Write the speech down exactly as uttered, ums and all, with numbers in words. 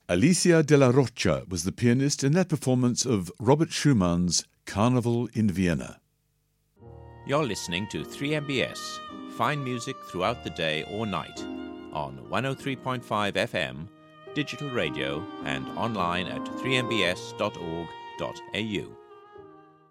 Alicia de la Rocha was the pianist in that performance of Robert Schumann's Carnival in Vienna. You're listening to three M B S, fine music throughout the day or night, on one oh three point five F M, digital radio, and online at three m b s dot org dot a u.